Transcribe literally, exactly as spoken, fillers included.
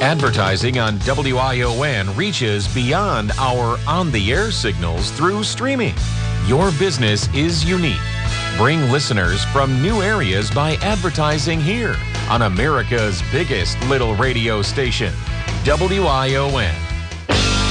Advertising on W I O N reaches beyond our on-the-air signals through streaming. Your business is unique. Bring listeners from new areas by advertising here on America's biggest little radio station, W I O N.